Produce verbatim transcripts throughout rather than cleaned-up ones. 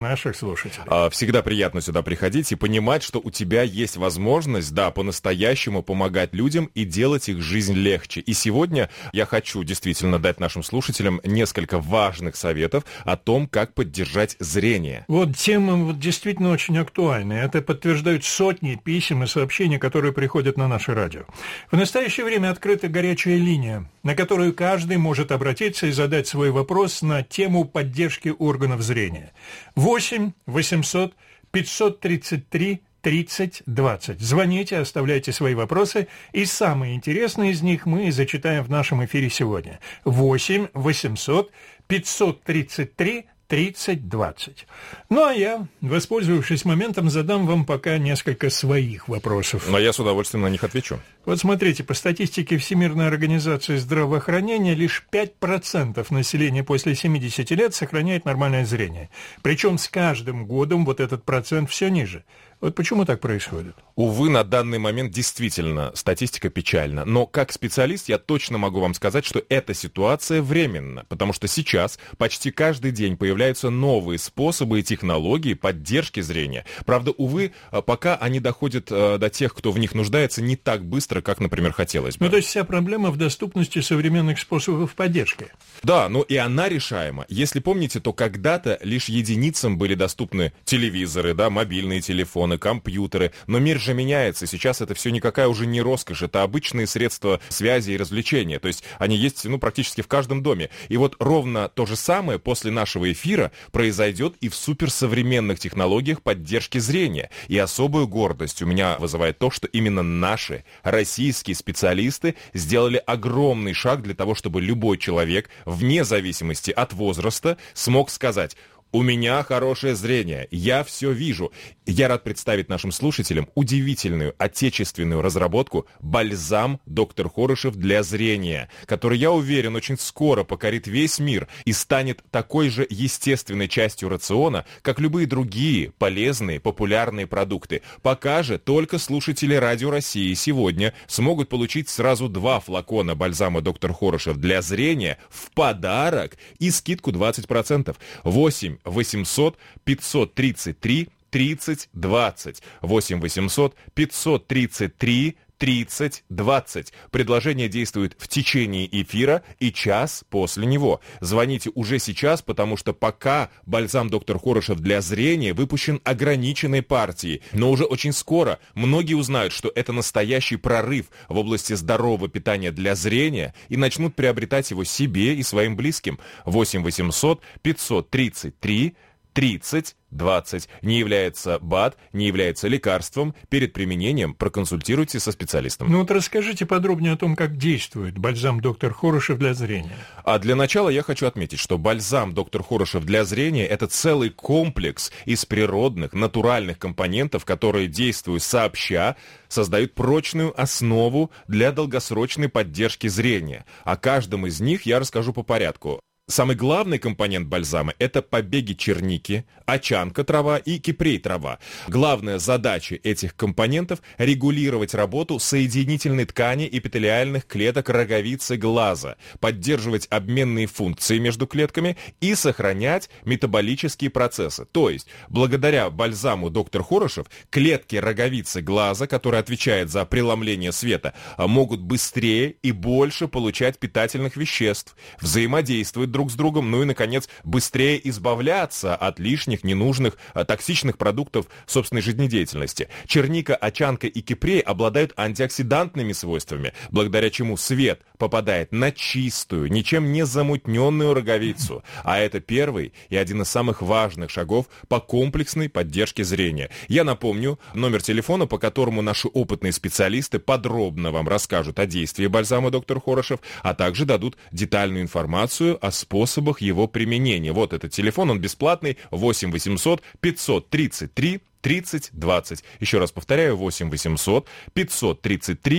наших слушателей. Всегда приятно сюда приходить и понимать, что у тебя есть возможность, да, по-настоящему помогать людям и делать их жизнь легче. И сегодня я хочу действительно дать нашим слушателям несколько важных советов о том, как поддержать зрение. Вот тема вот действительно очень актуальная. Это подтверждают сотни писем и сообщений, которые приходят на наше радио. В настоящее время открыта горячая линия, на которую каждый может обратиться и задать свой вопрос на тему поддержки органов зрения. восемь восемьсот пятьсот тридцать три тридцать двадцать. Звоните, оставляйте свои вопросы, и самые интересные из них мы зачитаем в нашем эфире сегодня. восемь восемьсот пятьсот тридцать три тридцать двадцать. Ну, а я, воспользовавшись моментом, задам вам пока несколько своих вопросов. Но я с удовольствием на них отвечу. Вот смотрите, по статистике Всемирной организации здравоохранения, лишь пять процентов населения после семидесяти лет сохраняет нормальное зрение. Причем с каждым годом вот этот процент все ниже. Вот почему так происходит? Увы, на данный момент действительно статистика печальна. Но как специалист я точно могу вам сказать, что эта ситуация временна. Потому что сейчас почти каждый день появляются новые способы и технологии поддержки зрения. Правда, увы, пока они доходят до тех, кто в них нуждается, не так быстро, как, например, хотелось бы. Ну, то есть вся проблема в доступности современных способов поддержки. Да, но и она решаема. Если помните, то когда-то лишь единицам были доступны телевизоры, да, мобильные телефоны, компьютеры, но мир же меняется, сейчас это все никакая уже не роскошь, это обычные средства связи и развлечения, то есть они есть, ну, практически в каждом доме. И вот ровно то же самое после нашего эфира произойдет и в суперсовременных технологиях поддержки зрения. И особую гордость у меня вызывает то, что именно наши российские специалисты сделали огромный шаг для того, чтобы любой человек, вне зависимости от возраста, смог сказать: «У меня хорошее зрение, я все вижу». Я рад представить нашим слушателям удивительную отечественную разработку «Бальзам доктор Хорошев для зрения», который, я уверен, очень скоро покорит весь мир и станет такой же естественной частью рациона, как любые другие полезные, популярные продукты. Пока же только слушатели Радио России сегодня смогут получить сразу два флакона бальзама доктор Хорошев для зрения в подарок и скидку двадцать процентов. восемь восемьсот пятьсот тридцать три тридцать двадцать. восемь восемьсот пятьсот тридцать три тридцать двадцать. Предложение действует в течение эфира и час после него. Звоните уже сейчас, потому что пока бальзам доктор Хорошев для зрения выпущен ограниченной партией. Но уже очень скоро многие узнают, что это настоящий прорыв в области здорового питания для зрения и начнут приобретать его себе и своим близким. восемь восемьсот пятьсот тридцать три тридцать двадцать. Не является БАД, не является лекарством. Перед применением проконсультируйтесь со специалистом. Ну вот расскажите подробнее о том, как действует бальзам доктор Хорошев для зрения. А для начала я хочу отметить, что бальзам доктор Хорошев для зрения – это целый комплекс из природных, натуральных компонентов, которые, действуя сообща, создают прочную основу для долгосрочной поддержки зрения. О каждом из них я расскажу по порядку. Самый главный компонент бальзама – это побеги черники, очанка трава и кипрей трава. Главная задача этих компонентов – регулировать работу соединительной ткани эпителиальных клеток роговицы глаза, поддерживать обменные функции между клетками и сохранять метаболические процессы. То есть, благодаря бальзаму доктор Хорошев, клетки роговицы глаза, которые отвечают за преломление света, могут быстрее и больше получать питательных веществ, взаимодействовать друг с другом, ну и, наконец, быстрее избавляться от лишних, ненужных, токсичных продуктов собственной жизнедеятельности. Черника, очанка и кипрей обладают антиоксидантными свойствами, благодаря чему свет попадает на чистую, ничем не замутненную роговицу. А это первый и один из самых важных шагов по комплексной поддержке зрения. Я напомню номер телефона, по которому наши опытные специалисты подробно вам расскажут о действии бальзама доктор Хорошев, а также дадут детальную информацию о способах его применения. Вот этот телефон, он бесплатный, восемь восемьсот пятьсот тридцать три тридцать двадцать. Еще раз повторяю, восемь восемьсот пятьсот тридцать три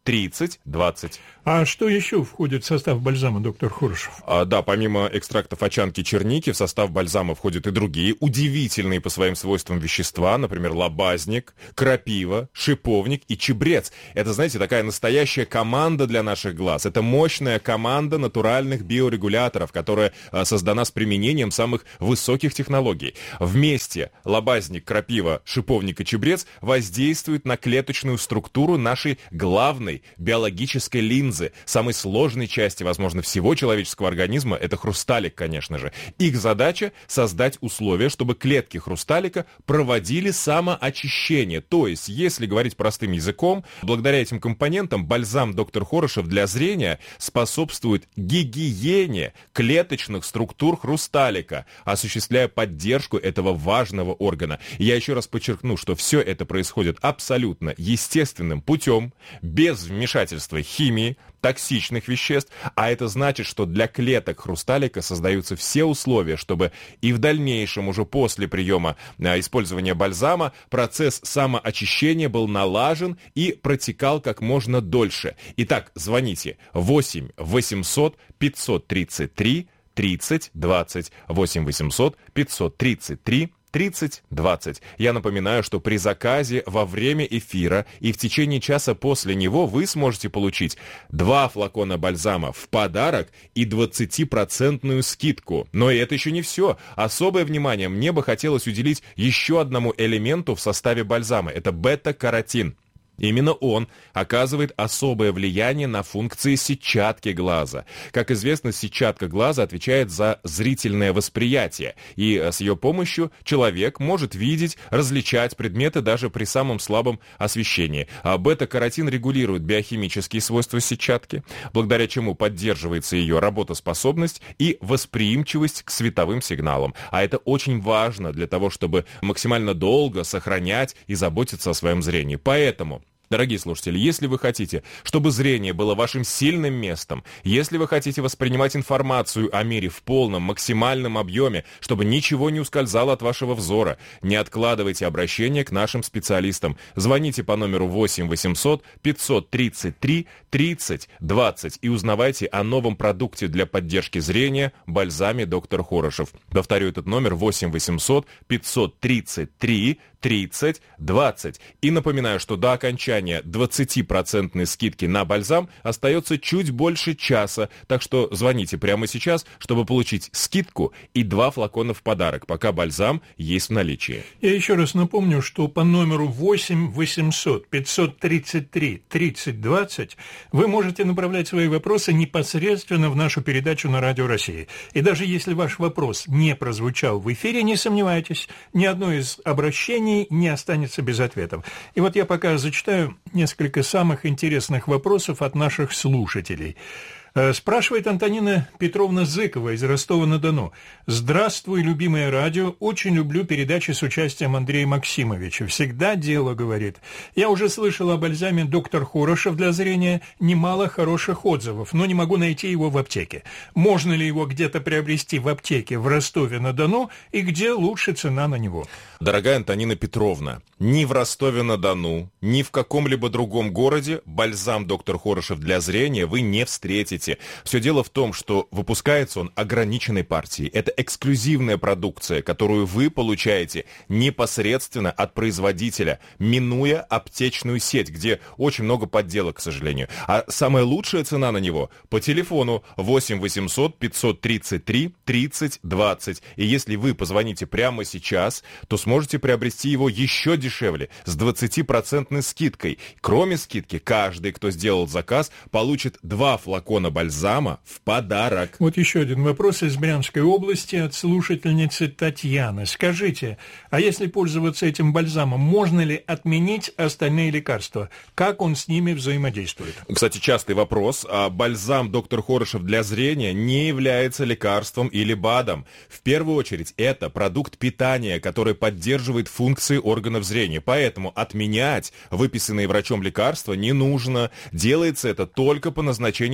тридцать двадцать. А что еще входит в состав бальзама, доктор Хорошев? А, да, помимо экстрактов очанки черники, в состав бальзама входят и другие удивительные по своим свойствам вещества, например, лобазник, крапива, шиповник и чебрец. Это, знаете, такая настоящая команда для наших глаз. Это мощная команда натуральных биорегуляторов, которая а, создана с применением самых высоких технологий. Вместе лобазник, крапива, шиповник и чебрец воздействуют на клеточную структуру нашей главной биологической линзы, самой сложной части, возможно, всего человеческого организма, это хрусталик, конечно же. Их задача — создать условия, чтобы клетки хрусталика проводили самоочищение. То есть, если говорить простым языком, благодаря этим компонентам бальзам доктор Хорошев для зрения способствует гигиене клеточных структур хрусталика, осуществляя поддержку этого важного органа. Я еще раз подчеркну, что все это происходит абсолютно естественным путем, без вмешательства химии, токсичных веществ, а это значит, что для клеток хрусталика создаются все условия, чтобы и в дальнейшем, уже после приема а, использования бальзама, процесс самоочищения был налажен и протекал как можно дольше. Итак, звоните восемь восемьсот пятьсот тридцать три тридцать двадцать, восемь восемьсот пятьсот тридцать три тридцать двадцать. Я напоминаю, что при заказе во время эфира и в течение часа после него вы сможете получить два флакона бальзама в подарок и двадцатипроцентную скидку. Но и это еще не все. Особое внимание мне бы хотелось уделить еще одному элементу в составе бальзама. Это бета-каротин. Именно он оказывает особое влияние на функции сетчатки глаза. Как известно, сетчатка глаза отвечает за зрительное восприятие, и с ее помощью человек может видеть, различать предметы даже при самом слабом освещении. А бета-каротин регулирует биохимические свойства сетчатки, благодаря чему поддерживается ее работоспособность и восприимчивость к световым сигналам. А это очень важно для того, чтобы максимально долго сохранять и заботиться о своем зрении. Поэтому, дорогие слушатели, если вы хотите, чтобы зрение было вашим сильным местом, если вы хотите воспринимать информацию о мире в полном, максимальном объеме, чтобы ничего не ускользало от вашего взора, не откладывайте обращение к нашим специалистам. Звоните по номеру восемь восемьсот пятьсот тридцать три тридцать двадцать и узнавайте о новом продукте для поддержки зрения – бальзаме доктор Хорошев. Повторю этот номер: восемь восемьсот пятьсот тридцать три тридцать двадцать. И напоминаю, что до окончания двадцатипроцентной скидки на бальзам остается чуть больше часа, так что звоните прямо сейчас, чтобы получить скидку и два флакона в подарок, пока бальзам есть в наличии. Я еще раз напомню, что по номеру восемь восемьсот пятьсот тридцать три тридцать двадцать вы можете направлять свои вопросы непосредственно в нашу передачу на Радио России. И даже если ваш вопрос не прозвучал в эфире, не сомневайтесь, ни одно из обращений не останется без ответов. И вот я пока зачитаю несколько самых интересных вопросов от наших слушателей. Спрашивает Антонина Петровна Зыкова из Ростова-на-Дону. «Здравствуй, любимое радио. Очень люблю передачи с участием Андрея Максимовича. Всегда дело, — говорит. Я уже слышал о бальзаме доктор Хорошев для зрения, немало хороших отзывов, но не могу найти его в аптеке. Можно ли его где-то приобрести в аптеке в Ростове-на-Дону и где лучше цена на него?» Дорогая Антонина Петровна, ни в Ростове-на-Дону, ни в каком-либо другом городе бальзам доктор Хорошев для зрения вы не встретите. Все дело в том, что выпускается он ограниченной партией. Это эксклюзивная продукция, которую вы получаете непосредственно от производителя, минуя аптечную сеть, где очень много подделок, к сожалению. А самая лучшая цена на него по телефону восемь восемьсот пятьсот тридцать три тридцать двадцать. И если вы позвоните прямо сейчас, то сможете приобрести его еще дешевле, с двадцатипроцентной скидкой. Кроме скидки, каждый, кто сделал заказ, получит два флакона бальзама в подарок. Вот еще один вопрос из Брянской области от слушательницы Татьяны. Скажите, а если пользоваться этим бальзамом, можно ли отменить остальные лекарства? Как он с ними взаимодействует? Кстати, частый вопрос. А бальзам доктор Хорошев для зрения не является лекарством или БАДом. В первую очередь, это продукт питания, который поддерживает функции органов зрения. Поэтому отменять выписанные врачом лекарства не нужно. Делается это только по назначению специалиста.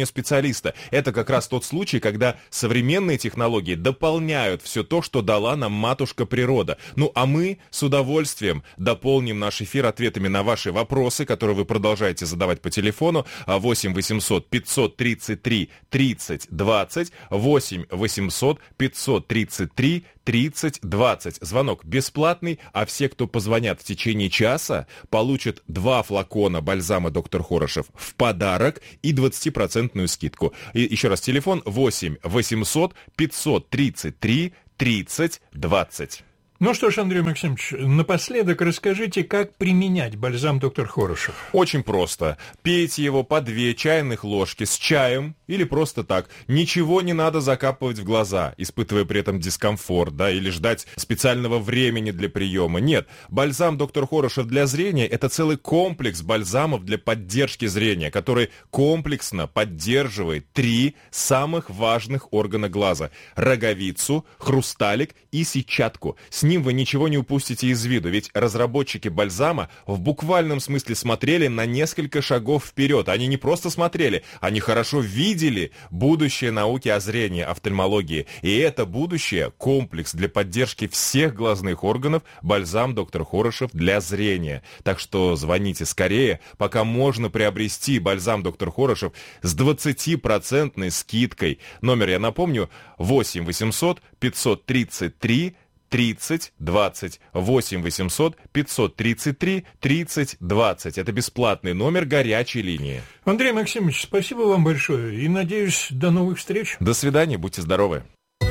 специалиста. Это как раз тот случай, когда современные технологии дополняют все то, что дала нам матушка природа. Ну, а мы с удовольствием дополним наш эфир ответами на ваши вопросы, которые вы продолжаете задавать по телефону восемь восемьсот пятьсот тридцать три тридцать двадцать, восемь восемьсот пятьсот тридцать три тридцать двадцать. Звонок бесплатный, а все, кто позвонят в течение часа, получат два флакона бальзама доктор Хорошев в подарок и двадцатипроцентную скидку. И еще раз, телефон восемь восемьсот пятьсот тридцать три тридцать двадцать. Ну что ж, Андрей Максимович, напоследок расскажите, как применять бальзам доктор Хорошев. Очень просто. Пейте его по две чайных ложки с чаем или просто так. Ничего не надо закапывать в глаза, испытывая при этом дискомфорт, да, или ждать специального времени для приема. Нет, бальзам доктор Хорошев для зрения – это целый комплекс бальзамов для поддержки зрения, который комплексно поддерживает три самых важных органа глаза – роговицу, хрусталик и сетчатку. С ним вы ничего не упустите из виду, ведь разработчики бальзама в буквальном смысле смотрели на несколько шагов вперед. Они не просто смотрели, они хорошо видели будущее науки о зрении, офтальмологии. И это будущее – комплекс для поддержки всех глазных органов бальзам доктор Хорошев для зрения. Так что звоните скорее, пока можно приобрести бальзам доктор Хорошев с двадцатипроцентной скидкой. Номер, я напомню, восемь восемьсот пятьсот тридцать три тридцать двадцать, восемь восемьсот пятьсот тридцать три тридцать двадцать. Это бесплатный номер горячей линии. Андрей Максимович, спасибо вам большое и, надеюсь, до новых встреч. До свидания, будьте здоровы.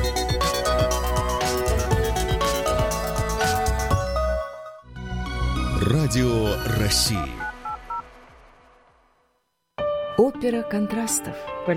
Радио России. Опера контрастов.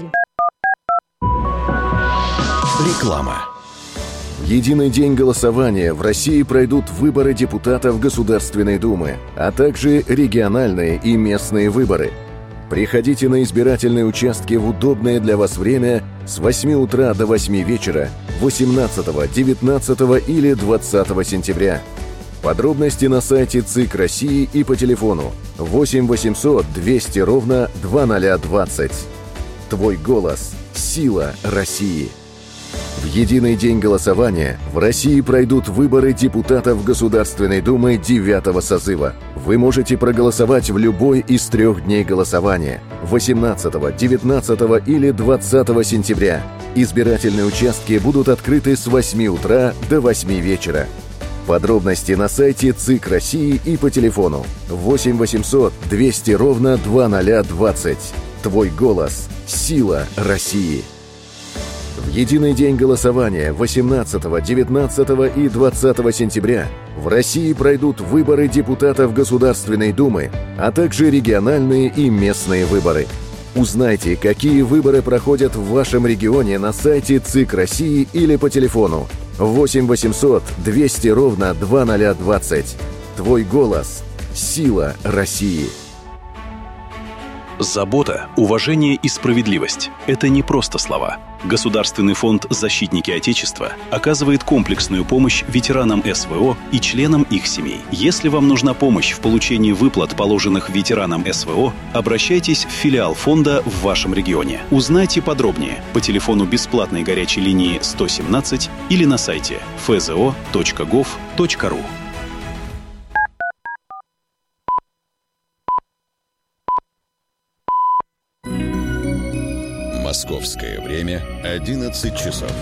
Реклама. В единый день голосования в России пройдут выборы депутатов Государственной Думы, а также региональные и местные выборы. Приходите на избирательные участки в удобное для вас время с восьми утра до восьми вечера восемнадцатого, девятнадцатого или двадцатого сентября. Подробности на сайте ЦИК России и по телефону восемь восемьсот двести ровно двадцать двадцать. Твой голос – сила России. В единый день голосования в России пройдут выборы депутатов Государственной Думы девятого созыва. Вы можете проголосовать в любой из трех дней голосования – восемнадцатого, девятнадцатого или двадцатого сентября. Избирательные участки будут открыты с восьми утра до восьми вечера. Подробности на сайте ЦИК России и по телефону восемь восемьсот двести ровно двадцать двадцать. Твой голос – сила России. В единый день голосования восемнадцатого, девятнадцатого и двадцатого сентября в России пройдут выборы депутатов Государственной Думы, а также региональные и местные выборы. Узнайте, какие выборы проходят в вашем регионе на сайте ЦИК России или по телефону восемь восемьсот двести ровно двадцать двадцать. Твой голос – сила России. Забота, уважение и справедливость – это не просто слова. Государственный фонд «Защитники Отечества» оказывает комплексную помощь ветеранам эс вэ о и членам их семей. Если вам нужна помощь в получении выплат, положенных ветеранам эс вэ о, обращайтесь в филиал фонда в вашем регионе. Узнайте подробнее по телефону бесплатной горячей линии сто семнадцать или на сайте эф зэ о точка гов точка ру. Московское время одиннадцать часов.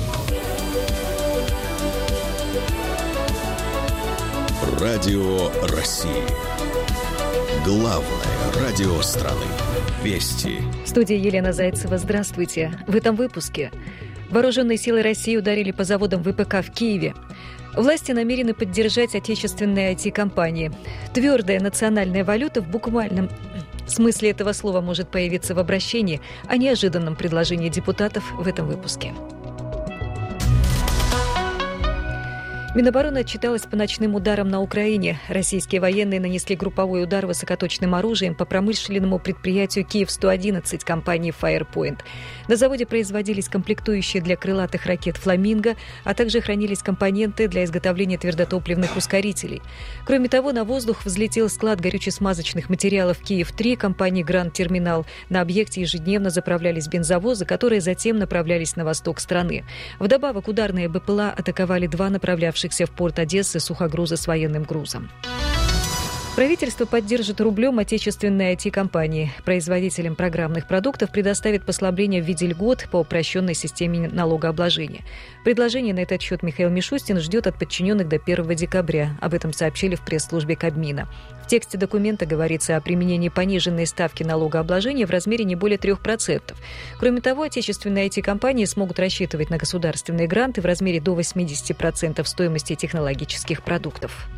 Радио России. Главное радио страны. Вести. В студии Елена Зайцева. Здравствуйте. В этом выпуске. Вооруженные силы России ударили по заводам вэ пэ ка в Киеве. Власти намерены поддержать отечественные ай ти-компании. Твердая национальная валюта в буквальном смысле этого слова может появиться в обращении о неожиданном предложении депутатов в этом выпуске. Минобороны отчиталась по ночным ударам на Украине. Российские военные нанесли групповой удар высокоточным оружием по промышленному предприятию Киев сто одиннадцать компании Firepoint. На заводе производились комплектующие для крылатых ракет «Фламинго», а также хранились компоненты для изготовления твердотопливных ускорителей. Кроме того, на воздух взлетел склад горюче-смазочных материалов Киев три компании Гранд Терминал. На объекте ежедневно заправлялись бензовозы, которые затем направлялись на восток страны. Вдобавок, ударные БПЛА атаковали два направлявшихся в порт Одессы сухогруза с военным грузом. Правительство поддержит рублем отечественные ай ти-компании. Производителям программных продуктов предоставит послабление в виде льгот по упрощенной системе налогообложения. Предложение на этот счет Михаил Мишустин ждет от подчиненных до первого декабря. Об этом сообщили в пресс-службе Кабмина. В тексте документа говорится о применении пониженной ставки налогообложения в размере не более трех процентов. Кроме того, отечественные ай ти-компании смогут рассчитывать на государственные гранты в размере до восемьдесят процентов стоимости технологических продуктов.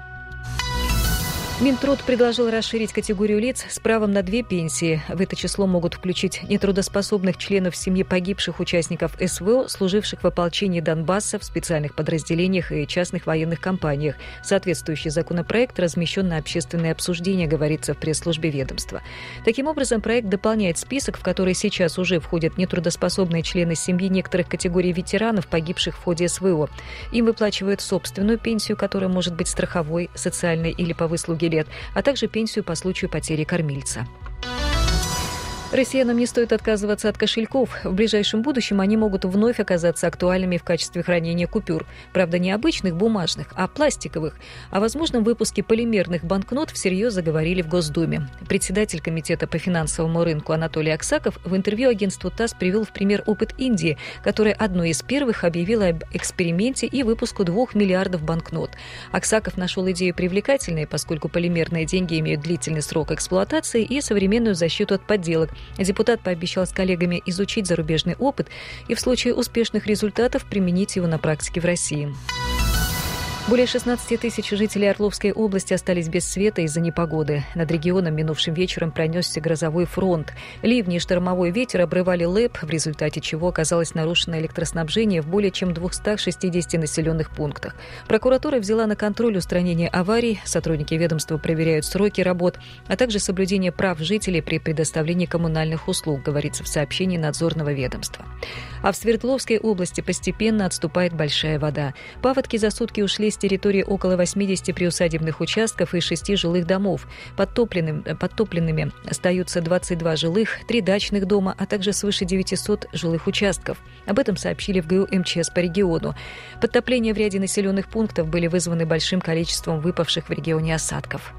Минтруд предложил расширить категорию лиц с правом на две пенсии. В это число могут включить нетрудоспособных членов семьи погибших участников эс вэ о, служивших в ополчении Донбасса, в специальных подразделениях и частных военных компаниях. Соответствующий законопроект размещен на общественное обсуждение, говорится в пресс-службе ведомства. Таким образом, проект дополняет список, в который сейчас уже входят нетрудоспособные члены семьи некоторых категорий ветеранов, погибших в ходе эс вэ о. Им выплачивают собственную пенсию, которая может быть страховой, социальной или по выслуге лет, а также пенсию по случаю потери кормильца. Россиянам не стоит отказываться от кошельков. В ближайшем будущем они могут вновь оказаться актуальными в качестве хранения купюр. Правда, не обычных бумажных, а пластиковых. О возможном выпуске полимерных банкнот всерьез заговорили в Госдуме. Председатель комитета по финансовому рынку Анатолий Аксаков в интервью агентству ТАСС привел в пример опыт Индии, которая одной из первых объявила об эксперименте и выпуску двух миллиардов банкнот. Аксаков нашел идею привлекательной, поскольку полимерные деньги имеют длительный срок эксплуатации и современную защиту от подделок. Депутат пообещал с коллегами изучить зарубежный опыт и в случае успешных результатов применить его на практике в России. Более шестнадцать тысяч жителей Орловской области остались без света из-за непогоды. Над регионом минувшим вечером пронесся грозовой фронт. Ливни и штормовой ветер обрывали ЛЭП, в результате чего оказалось нарушено электроснабжение в более чем двухстах шестидесяти населенных пунктах. Прокуратура взяла на контроль устранение аварий, сотрудники ведомства проверяют сроки работ, а также соблюдение прав жителей при предоставлении коммунальных услуг, говорится в сообщении надзорного ведомства. А в Свердловской области постепенно отступает большая вода. Паводки за сутки ушли с территории около восьмидесяти приусадебных участков и шести жилых домов. Подтопленными, подтопленными остаются двадцать два жилых, три дачных дома, а также свыше девятисот жилых участков. Об этом сообщили в гэ у эм че эс по региону. Подтопления в ряде населенных пунктов были вызваны большим количеством выпавших в регионе осадков.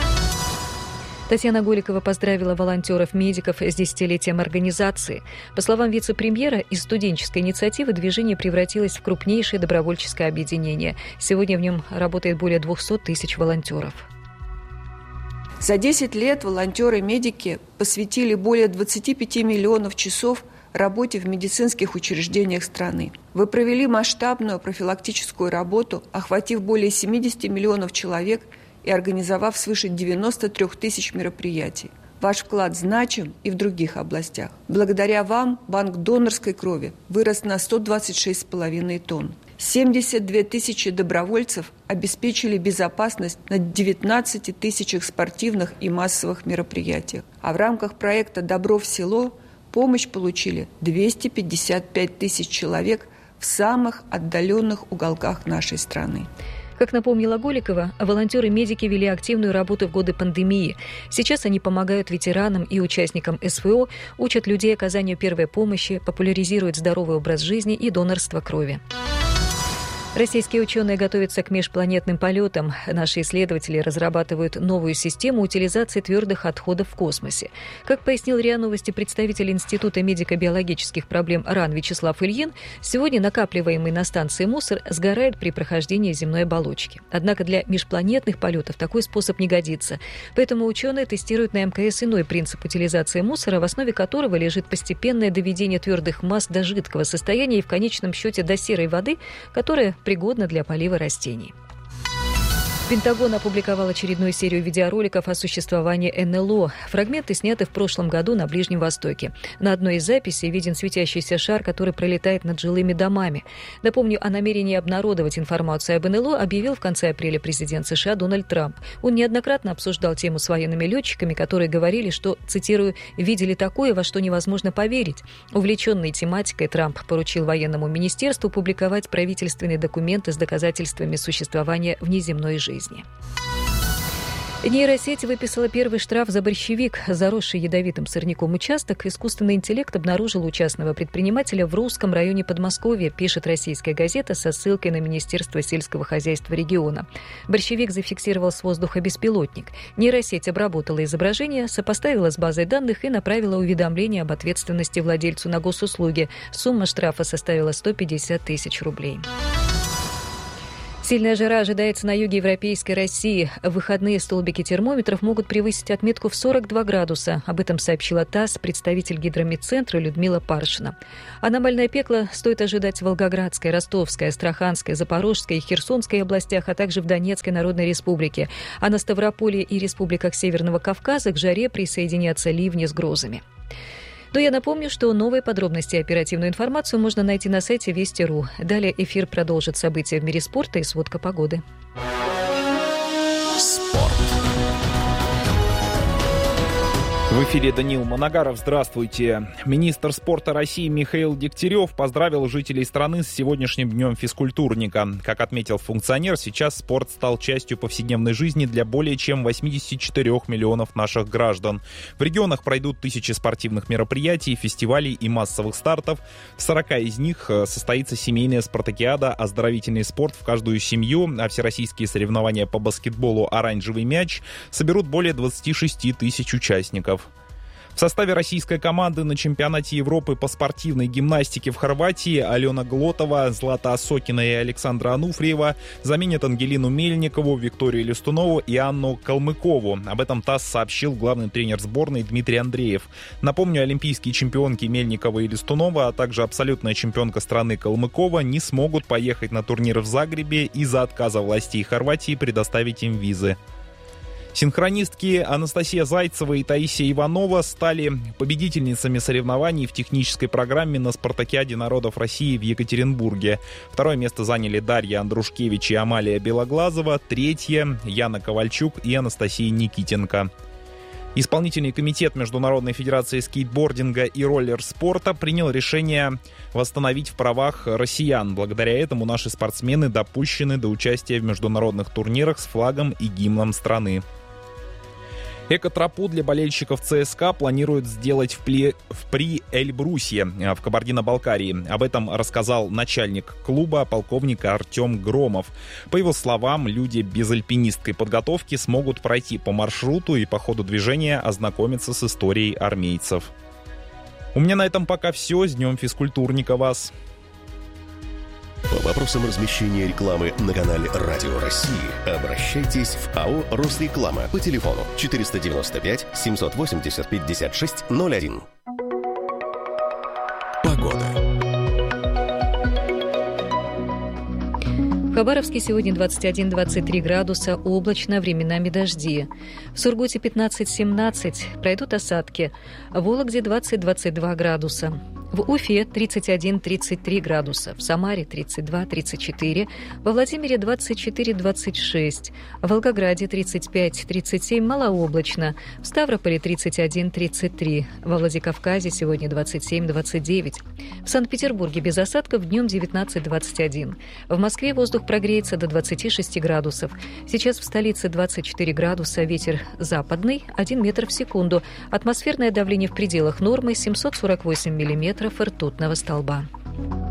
Татьяна Голикова поздравила волонтеров-медиков с десятилетием организации. По словам вице-премьера, из студенческой инициативы движение превратилось в крупнейшее добровольческое объединение. Сегодня в нем работает более двухсот тысяч волонтеров. За десять лет волонтеры-медики посвятили более двадцати пяти миллионов часов работе в медицинских учреждениях страны. Вы провели масштабную профилактическую работу, охватив более семидесяти миллионов человек и организовав свыше девяноста трёх тысяч мероприятий. Ваш вклад значим и в других областях. Благодаря вам банк донорской крови вырос на сто двадцать шесть целых пять десятых тонн. семьдесят две тысячи добровольцев обеспечили безопасность на девятнадцати тысячах спортивных и массовых мероприятиях. А в рамках проекта «Добро в село» помощь получили двести пятьдесят пять тысяч человек в самых отдаленных уголках нашей страны. Как напомнила Голикова, волонтеры-медики вели активную работу в годы пандемии. Сейчас они помогают ветеранам и участникам эс вэ о, учат людей оказанию первой помощи, популяризируют здоровый образ жизни и донорство крови. Российские ученые готовятся к межпланетным полетам. Наши исследователи разрабатывают новую систему утилизации твердых отходов в космосе. Как пояснил РИА Новости представитель Института медико-биологических проблем РАН Вячеслав Ильин, сегодня накапливаемый на станции мусор сгорает при прохождении земной оболочки. Однако для межпланетных полетов такой способ не годится. Поэтому ученые тестируют на эм ка эс иной принцип утилизации мусора, в основе которого лежит постепенное доведение твердых масс до жидкого состояния и в конечном счете до серой воды, которая пригодна для полива растений. Пентагон опубликовал очередную серию видеороликов о существовании эн эл о. Фрагменты сняты в прошлом году на Ближнем Востоке. На одной из записей виден светящийся шар, который пролетает над жилыми домами. Напомню, о намерении обнародовать информацию об эн эл о объявил в конце апреля президент США Дональд Трамп. Он неоднократно обсуждал тему с военными летчиками, которые говорили, что, цитирую, «видели такое, во что невозможно поверить». Увлеченный тематикой, Трамп поручил военному министерству публиковать правительственные документы с доказательствами существования внеземной жизни. Нейросеть выписала первый штраф за борщевик. Заросший ядовитым сорняком участок искусственный интеллект обнаружил у частного предпринимателя в Русском районе Подмосковья, пишет российская газета со ссылкой на Министерство сельского хозяйства региона. Борщевик зафиксировал с воздуха беспилотник. Нейросеть обработала изображение, сопоставила с базой данных и направила уведомление об ответственности владельцу на госуслуги. Сумма штрафа составила сто пятьдесят тысяч рублей. Сильная жара ожидается на юге европейской России. В выходные столбики термометров могут превысить отметку в сорок два градуса. Об этом сообщила ТАСС представитель Гидрометцентра Людмила Паршина. Аномальное пекло стоит ожидать в Волгоградской, Ростовской, Астраханской, Запорожской и Херсонской областях, а также в Донецкой Народной Республике. А на Ставрополье и республиках Северного Кавказа к жаре присоединятся ливни с грозами. Но я напомню, что новые подробности и оперативную информацию можно найти на сайте Вести точка ру. Далее эфир продолжит события в мире спорта и сводка погоды. Спорт. В эфире Даниил Манагаров. Здравствуйте. Министр спорта России Михаил Дегтярев поздравил жителей страны с сегодняшним днем физкультурника. Как отметил функционер, сейчас спорт стал частью повседневной жизни для более чем восемьдесят четыре миллионов наших граждан. В регионах пройдут тысячи спортивных мероприятий, фестивалей и массовых стартов. В сорока из них состоится семейная спартакиада «Оздоровительный спорт в каждую семью», а всероссийские соревнования по баскетболу «Оранжевый мяч» соберут более двадцати шести тысяч участников. В составе российской команды на чемпионате Европы по спортивной гимнастике в Хорватии Алена Глотова, Злата Осокина и Александра Ануфриева заменят Ангелину Мельникову, Викторию Листунову и Анну Калмыкову. Об этом ТАСС сообщил главный тренер сборной Дмитрий Андреев. Напомню, олимпийские чемпионки Мельникова и Листунова, а также абсолютная чемпионка страны Калмыкова не смогут поехать на турнир в Загребе из-за отказа властей Хорватии предоставить им визы. Синхронистки Анастасия Зайцева и Таисия Иванова стали победительницами соревнований в технической программе на Спартакиаде народов России в Екатеринбурге. Второе место заняли Дарья Андрушкевич и Амалия Белоглазова. Третье — Яна Ковальчук и Анастасия Никитенко. Исполнительный комитет Международной федерации скейтбординга и роллер-спорта принял решение восстановить в правах россиян. Благодаря этому наши спортсмены допущены до участия в международных турнирах с флагом и гимном страны. Экотропу для болельщиков ЦСКА планируют сделать в, Пли... в При-Эльбрусе в Кабардино-Балкарии. Об этом рассказал начальник клуба полковник Артем Громов. По его словам, люди без альпинистской подготовки смогут пройти по маршруту и по ходу движения ознакомиться с историей армейцев. У меня на этом пока все. С Днем физкультурника вас! По вопросам размещения рекламы на канале Радио России обращайтесь в АО «Росреклама» по телефону четыреста девяносто пять семьсот восемьдесят пятьдесят шесть ноль один. Погода. В Хабаровске сегодня двадцать один - двадцать три градуса, облачно, временами дожди. В Сургуте пятнадцать - семнадцать, пройдут осадки. В Вологде двадцать - двадцать два градуса. В Уфе тридцать один - тридцать три градуса, в Самаре тридцать два - тридцать четыре, во Владимире двадцать четыре - двадцать шесть, в Волгограде тридцать пять - тридцать семь, малооблачно, в Ставрополе тридцать один - тридцать три, во Владикавказе сегодня двадцать семь - двадцать девять, в Санкт-Петербурге без осадков днем девятнадцать - двадцать один, в Москве воздух прогреется до двадцати шести градусов, сейчас в столице двадцать четыре градуса, ветер западный один метр в секунду, атмосферное давление в пределах нормы семьсот сорок восемь миллиметров ртутного столба.